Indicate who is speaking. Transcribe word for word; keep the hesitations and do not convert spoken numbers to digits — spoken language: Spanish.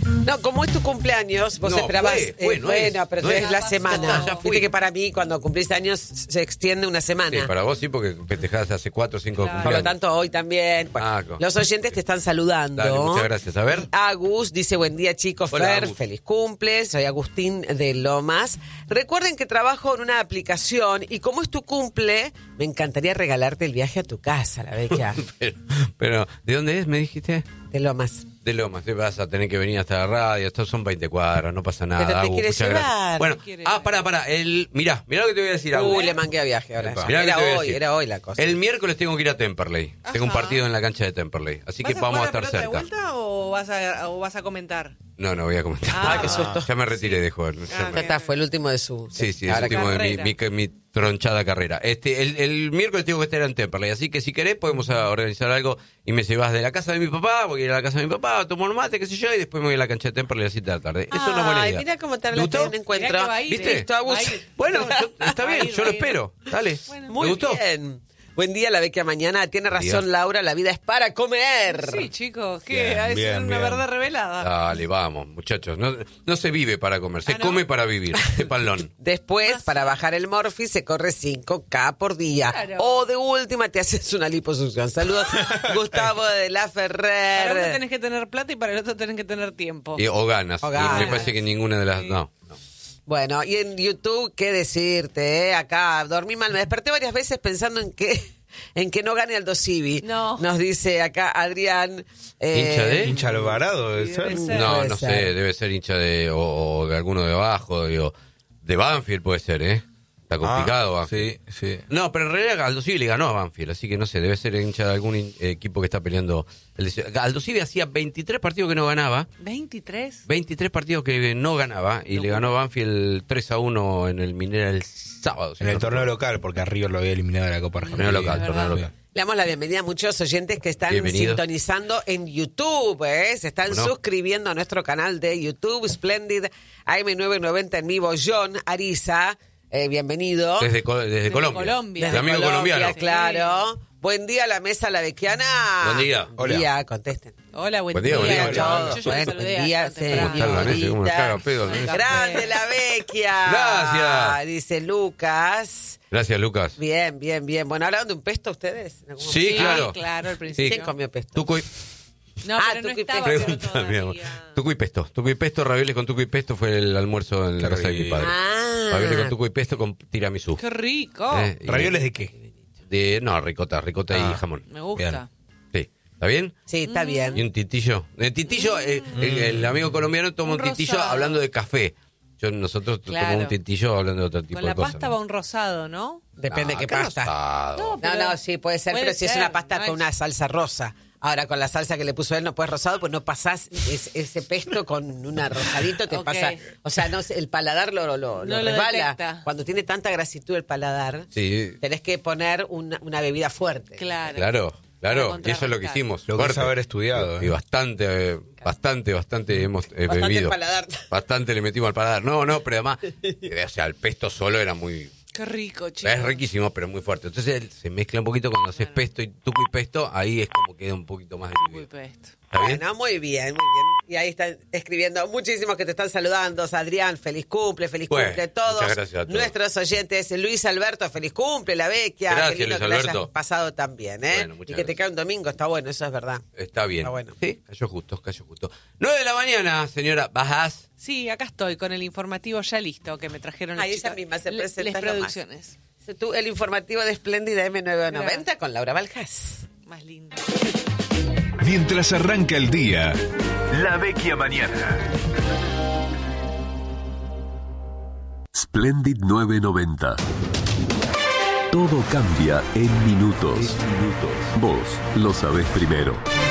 Speaker 1: No, como es tu cumpleaños, vos
Speaker 2: No,
Speaker 1: esperabas...
Speaker 2: fue, fue,
Speaker 1: eh,
Speaker 2: no
Speaker 1: bueno,
Speaker 2: es,
Speaker 1: pero
Speaker 2: no
Speaker 1: es,
Speaker 2: es.
Speaker 1: la
Speaker 2: Ya
Speaker 1: semana.
Speaker 2: está, ya fui.
Speaker 1: Viste que para mí, cuando cumplís años, se extiende una semana.
Speaker 2: Sí, para vos sí, porque festejás hace cuatro o cinco
Speaker 3: Claro.
Speaker 1: Por lo
Speaker 2: cumpleaños.
Speaker 1: tanto, hoy también. Bueno,
Speaker 2: Ah, co-
Speaker 1: los oyentes te están saludando.
Speaker 2: Dale, muchas gracias. A ver.
Speaker 1: Agus dice, buen día, chicos.
Speaker 2: Hola,
Speaker 1: Fer,
Speaker 2: Agus.
Speaker 1: feliz cumple. Soy Agustín de Lomas. Recuerden que trabajo en una aplicación y como es tu cumple, me encantaría regalarte el viaje a tu casa, la Vecchia.
Speaker 2: Pero, pero, ¿de dónde es, me dijiste?
Speaker 1: De Lomas.
Speaker 2: De Lomas, te vas a tener que venir hasta la radio, estos son veinte cuadras, no pasa nada.
Speaker 1: Pero te
Speaker 2: Agus,
Speaker 1: quieres
Speaker 2: muchas gracias.
Speaker 1: llevar.
Speaker 2: Bueno,
Speaker 3: Te quiere-
Speaker 2: ah, pará, pará, el, mirá, mirá lo que te voy a decir, Agus.
Speaker 1: Uy, le mangué a viaje ahora.
Speaker 2: Epa.
Speaker 1: ya.
Speaker 2: Mirá lo que
Speaker 1: Era
Speaker 2: te voy a
Speaker 1: hoy,
Speaker 2: decir.
Speaker 1: era hoy la cosa.
Speaker 2: El miércoles tengo que ir a Temperley. Tengo un
Speaker 3: Ajá.
Speaker 2: partido en la cancha de Temperley, así que
Speaker 3: ¿Vas a
Speaker 2: vamos a
Speaker 3: jugar
Speaker 2: estar
Speaker 3: la
Speaker 2: cerca.
Speaker 3: pelota de vuelta o vas a, o vas a comentar?
Speaker 2: No, no voy a comentar.
Speaker 3: Ah, qué susto.
Speaker 2: Ya me retiré de jugar. Ya
Speaker 3: Ah,
Speaker 2: me-
Speaker 1: Ya está, fue el último de su...
Speaker 2: Sí, sí, es
Speaker 1: Ahora
Speaker 2: el último de mi,
Speaker 3: carrera.
Speaker 2: mi, mi tronchada carrera. Este, el, el miércoles tengo que estar en Temperley, así que si querés podemos a organizar algo y me llevas de la casa de mi papá, voy a ir a la casa de mi papá, tomo un mate, qué sé yo, y después me voy a la cancha de Temperley a las siete de la tarde. Eso no es buena
Speaker 1: Ay,
Speaker 2: idea.
Speaker 1: mira cómo te
Speaker 2: ¿Te
Speaker 1: hablaste
Speaker 2: gustó?
Speaker 1: de un encuentro.
Speaker 3: Mirá que va a ir,
Speaker 2: ¿Viste?
Speaker 1: Listo, Agus.
Speaker 3: Va a ir.
Speaker 2: Bueno, yo- está
Speaker 3: Va a
Speaker 2: bien,
Speaker 3: ir,
Speaker 2: yo
Speaker 3: va
Speaker 2: lo
Speaker 3: a ir.
Speaker 2: espero. Dale.
Speaker 3: Bueno.
Speaker 1: Muy
Speaker 2: ¿Te gustó?
Speaker 1: bien. Buen día, la Vecchia mañana. Tiene
Speaker 2: Buen
Speaker 1: razón,
Speaker 2: día.
Speaker 1: Laura, la vida es para comer.
Speaker 3: Sí, chicos, que
Speaker 4: Bien,
Speaker 3: es
Speaker 4: bien,
Speaker 3: una
Speaker 4: bien.
Speaker 3: verdad revelada.
Speaker 2: Dale, vamos, muchachos. No, no se vive para comer, se
Speaker 3: Ah, ¿no?
Speaker 2: come para vivir. Sépanlon.
Speaker 1: Después, para bajar el morfi, se corre cinco K por día.
Speaker 3: Claro.
Speaker 1: O de última, te haces una liposucción. Saludos, Gustavo de la
Speaker 3: Para uno
Speaker 1: Ferrer.
Speaker 3: tenés que tener plata y para el otro tenés que tener tiempo.
Speaker 2: Y- o ganas.
Speaker 1: O
Speaker 2: Y
Speaker 1: ganas.
Speaker 2: Me parece que ninguna de las... No, no.
Speaker 1: Bueno, y en YouTube, ¿qué decirte? eh? Acá dormí mal. Me desperté varias veces pensando en que, en que no gane Aldo Civi.
Speaker 3: No.
Speaker 1: Nos dice acá Adrián. eh,
Speaker 2: ¿Hincha de?
Speaker 4: Hincha Alvarado, debe
Speaker 3: Sí,
Speaker 4: ser.
Speaker 3: debe ser.
Speaker 2: No,
Speaker 1: Puede
Speaker 2: no
Speaker 1: ser.
Speaker 2: sé, debe ser hincha de... O, o de alguno de abajo, digo. De Banfield puede ser, ¿eh? Está complicado,
Speaker 4: Ah,
Speaker 2: Banfield.
Speaker 4: sí, sí.
Speaker 2: No, pero en realidad Aldo Civi le ganó a Banfield, así que no sé, debe ser hincha de algún in- equipo que está peleando. El deseo. Aldo Civi hacía veintitrés partidos que no ganaba,
Speaker 3: ¿veintitrés?
Speaker 2: veintitrés partidos que no ganaba, y le ganó a Banfield tres a uno en el Minera el sábado. si
Speaker 4: En
Speaker 2: no
Speaker 4: el
Speaker 2: recuerdo.
Speaker 4: torneo local, porque a River lo había eliminado de la Copa Argentina.
Speaker 2: Torneo local,
Speaker 3: Es
Speaker 2: torneo
Speaker 3: verdad.
Speaker 2: local.
Speaker 1: Le damos la bienvenida a muchos oyentes que están
Speaker 2: Bienvenidos.
Speaker 1: sintonizando en YouTube, ¿eh? Se están
Speaker 2: ¿Cómo no?
Speaker 1: suscribiendo a nuestro canal de YouTube, Splendid A M novecientos noventa en vivo. John Ariza, eh, bienvenido.
Speaker 2: Desde, Co- desde Colombia.
Speaker 3: Colombia.
Speaker 2: El
Speaker 1: Desde
Speaker 2: amigo
Speaker 1: Colombia,
Speaker 2: colombiano.
Speaker 1: claro. Buen día a la mesa la vecchiana.
Speaker 2: Buen día.
Speaker 1: Buen
Speaker 4: Hola.
Speaker 1: día, contesten.
Speaker 3: Hola, buen,
Speaker 2: Buen día, buen día, buen día.
Speaker 1: Todos.
Speaker 3: Yo ya
Speaker 1: Bueno,
Speaker 3: te saludé
Speaker 1: buen día,
Speaker 3: ayer
Speaker 1: sí,
Speaker 3: temprano.
Speaker 2: ¿Cómo está la Vanessa? ¿Cómo le caga pedo, la Vanessa?
Speaker 1: Grande la vecchia.
Speaker 2: Gracias.
Speaker 1: Dice Lucas.
Speaker 2: Gracias, Lucas.
Speaker 1: Bien, bien, bien. Bueno, ¿hablaron de un pesto ustedes? en algún
Speaker 2: Sí,
Speaker 1: momento?
Speaker 2: claro.
Speaker 3: claro, al
Speaker 2: Sí.
Speaker 3: principio.
Speaker 1: ¿Quién comió pesto?
Speaker 2: Tuco y...
Speaker 3: No,
Speaker 1: Ah,
Speaker 3: pero no
Speaker 1: tuco y
Speaker 3: estaba
Speaker 1: pesto.
Speaker 3: pero
Speaker 2: Pregunta, mi amor.
Speaker 3: todavía.
Speaker 2: Tuco y pesto. Tuco y pesto, ravioles con tuco y pesto fue el almuerzo en la
Speaker 4: Qué
Speaker 2: casa de mi
Speaker 4: rico.
Speaker 2: padre.
Speaker 1: Ah.
Speaker 2: Ravioles con tuco y pesto con tiramisú.
Speaker 3: ¡Qué rico!
Speaker 2: Eh, y-
Speaker 4: ¿Ravioles de qué?
Speaker 2: De, no, ricota, ricota y
Speaker 4: Ah.
Speaker 2: jamón.
Speaker 3: Me gusta.
Speaker 2: Sí. ¿Está bien?
Speaker 1: Sí, está bien.
Speaker 2: Y un titillo. El titillo, eh, el, el amigo colombiano toma un,
Speaker 3: Un
Speaker 2: titillo
Speaker 3: rosado.
Speaker 2: hablando de café. Yo, nosotros
Speaker 3: Claro.
Speaker 2: tomamos un titillo hablando de otro tipo
Speaker 3: Con
Speaker 2: de
Speaker 3: la
Speaker 2: cosas.
Speaker 3: pasta
Speaker 2: ¿no?
Speaker 3: va un rosado, ¿no?
Speaker 1: Depende
Speaker 2: Ah,
Speaker 1: qué
Speaker 2: qué
Speaker 1: pasta.
Speaker 2: rosado.
Speaker 3: No,
Speaker 1: No,
Speaker 3: pero-
Speaker 1: no, sí, puede ser,
Speaker 3: puede
Speaker 1: pero si es
Speaker 3: ser,
Speaker 1: una pasta
Speaker 3: no
Speaker 1: con
Speaker 3: es-
Speaker 1: una salsa rosa. Ahora, con la salsa que le puso él no puedes rosado, pues no pasás es- ese pesto con una rosadito, te
Speaker 3: Ok.
Speaker 1: pasa... O sea, no sé, el paladar lo, lo, lo
Speaker 3: No lo
Speaker 1: resbala.
Speaker 3: detecta.
Speaker 1: Cuando tiene tanta grasitud el paladar,
Speaker 2: Sí,
Speaker 1: tenés que poner una, una bebida fuerte.
Speaker 3: Claro.
Speaker 2: claro, claro.
Speaker 3: Para
Speaker 2: Y eso es lo que
Speaker 3: contrarrestar.
Speaker 2: hicimos.
Speaker 4: Lo que es
Speaker 2: fuerte.
Speaker 4: haber estudiado.
Speaker 2: Y
Speaker 4: ¿eh?
Speaker 2: bastante, eh, bastante, bastante hemos eh,
Speaker 1: Bastante
Speaker 2: bebido.
Speaker 1: el paladar.
Speaker 2: Bastante le metimos al paladar. No, no, pero además, eh, o sea, el pesto solo era muy...
Speaker 3: Qué rico, chicos.
Speaker 2: Es riquísimo, pero muy fuerte. Entonces él se mezcla un poquito cuando haces pesto y tuco y pesto, ahí es como queda un poquito más
Speaker 3: Muy
Speaker 2: diluido.
Speaker 3: pesto.
Speaker 2: ¿Está bien?
Speaker 1: Bueno, muy bien, muy bien. Y ahí están escribiendo muchísimos que te están saludando. Adrián, feliz cumple, feliz
Speaker 2: Bueno,
Speaker 1: cumple a todos.
Speaker 2: muchas gracias a todos.
Speaker 1: Nuestros oyentes, Luis Alberto, feliz cumple, la vecchia.
Speaker 2: Gracias,
Speaker 1: Qué lindo
Speaker 2: Luis
Speaker 1: que la hayas
Speaker 2: Alberto.
Speaker 1: pasado también, ¿eh?
Speaker 2: Bueno, muchas
Speaker 1: y que te
Speaker 2: gracias.
Speaker 1: cae un domingo, está bueno, eso es verdad.
Speaker 2: Está bien.
Speaker 1: Está bueno.
Speaker 2: Sí, cayó justo, cayó justo. nueve de la mañana, señora. ¿Bajás?
Speaker 3: Sí, acá estoy con el informativo ya listo que me trajeron los
Speaker 1: Ahí ella
Speaker 3: chicos.
Speaker 1: misma se
Speaker 3: Le-
Speaker 1: presenta
Speaker 3: Les
Speaker 1: nomás.
Speaker 3: producciones.
Speaker 1: Tú, el informativo de Espléndida M novecientos noventa con Laura Valjas.
Speaker 3: Más lindo.
Speaker 5: Mientras arranca el día, La Vecchia Mañana.
Speaker 6: Splendid novecientos noventa. Todo cambia en minutos. Vos lo sabés primero.